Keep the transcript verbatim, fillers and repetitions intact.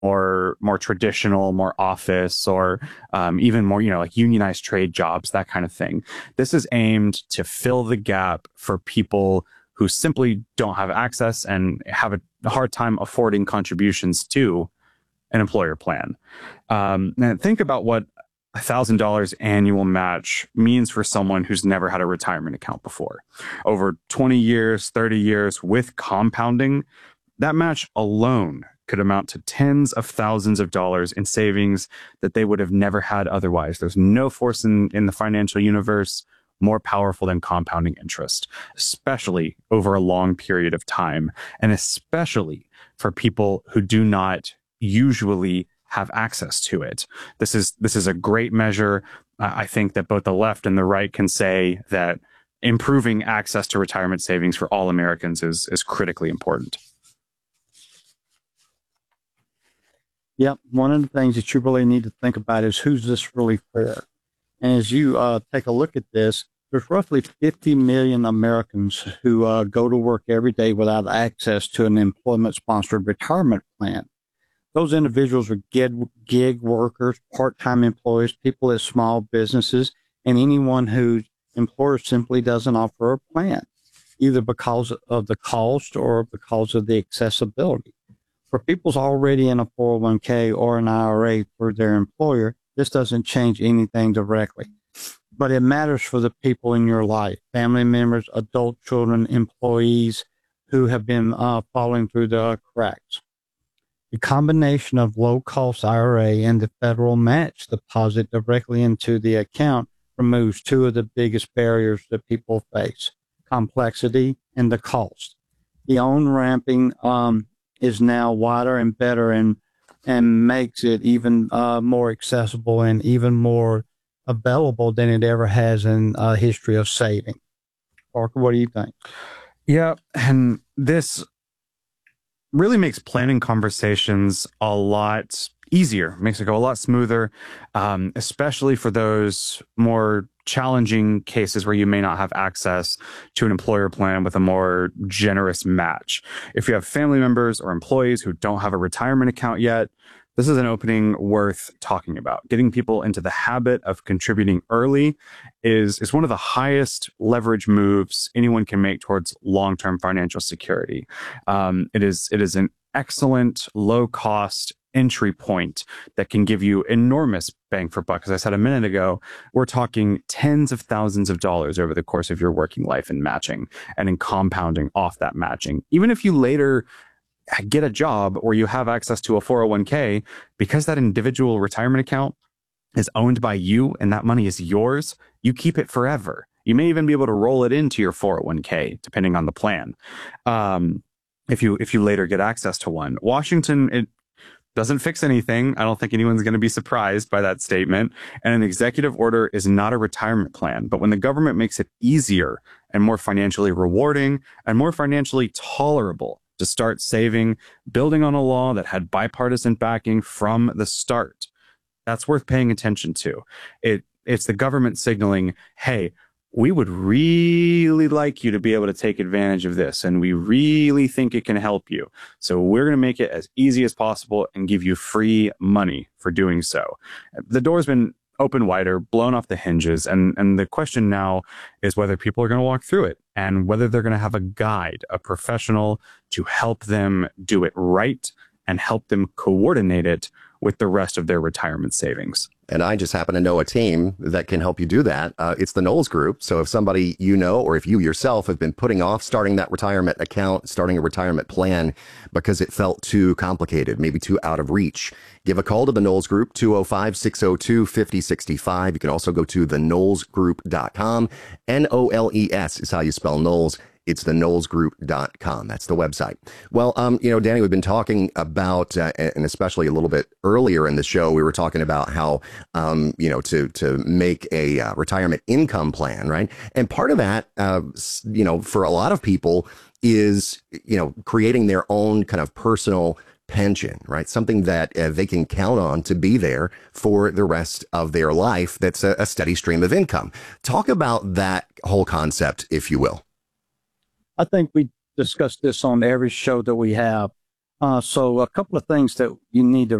or more traditional, more office, or um, even more, you know, like unionized trade jobs, that kind of thing. This is aimed to fill the gap for people who simply don't have access and have a hard time affording contributions to an employer plan. Um, and think about what a thousand dollars annual match means for someone who's never had a retirement account before. Over twenty years, thirty years with compounding, that match alone could amount to tens of thousands of dollars in savings that they would have never had otherwise. There's no force in, in the financial universe more powerful than compounding interest, especially over a long period of time, and especially for people who do not usually have access to it. This is this is a great measure. Uh, I think that both the left and the right can say that improving access to retirement savings for all Americans is is critically important. Yep. One of the things that you really need to think about is who's this really for? And as you uh, take a look at this, there's roughly fifty million Americans who uh, go to work every day without access to an employment-sponsored retirement plan. Those individuals are gig, gig workers, part-time employees, people at small businesses, and anyone whose employer simply doesn't offer a plan, either because of the cost or because of the accessibility. For people already in a four oh one k or an I R A for their employer, this doesn't change anything directly. But it matters for the people in your life, family members, adult children, employees who have been uh, falling through the cracks. The combination of low-cost I R A and the federal match deposit directly into the account removes two of the biggest barriers that people face, complexity and the cost. The on-ramping um, is now wider and better and and makes it even uh, more accessible and even more available than it ever has in a history of saving. Parker, what do you think? Yeah, and this really makes planning conversations a lot easier, makes it go a lot smoother, um, especially for those more challenging cases where you may not have access to an employer plan with a more generous match. If you have family members or employees who don't have a retirement account yet, this is an opening worth talking about. Getting people into the habit of contributing early is, is one of the highest leverage moves anyone can make towards long-term financial security. Um, it is, it is an excellent low-cost entry point that can give you enormous bang for buck. As I said a minute ago, we're talking tens of thousands of dollars over the course of your working life in matching and in compounding off that matching. Even if you later get a job or you have access to a four oh one k, because that individual retirement account is owned by you and that money is yours, you keep it forever. You may even be able to roll it into your four oh one k, depending on the plan. Um, if you if you later get access to one. Washington, it doesn't fix anything. I don't think anyone's going to be surprised by that statement. And an executive order is not a retirement plan. But when the government makes it easier and more financially rewarding and more financially tolerable to start saving, building on a law that had bipartisan backing from the start, that's worth paying attention to. It it's the government signaling, hey, we would really like you to be able to take advantage of this, and we really think it can help you. So we're going to make it as easy as possible and give you free money for doing so. The door's been open wider, blown off the hinges, and, and the question now is whether people are going to walk through it and whether they're going to have a guide, a professional to help them do it right and help them coordinate it with the rest of their retirement savings. And I just happen to know a team that can help you do that. Uh, it's the Knowles Group. So if somebody you know, or if you yourself have been putting off starting that retirement account, starting a retirement plan because it felt too complicated, maybe too out of reach, give a call to the Knowles Group, two oh five, six oh two, five oh six five. You can also go to the knowles group dot com. N O L E S is how you spell Knowles. It's the knowles group dot com. That's the website. Well, um, you know, Danny, we've been talking about, uh, and especially a little bit earlier in the show, we were talking about how, um, you know, to to make a uh, retirement income plan, right? And part of that, uh, you know, for a lot of people is, you know, creating their own kind of personal pension, right? Something that uh, they can count on to be there for the rest of their life. That's a, a steady stream of income. Talk about that whole concept, if you will. I think we discuss this on every show that we have. Uh, so a couple of things that you need to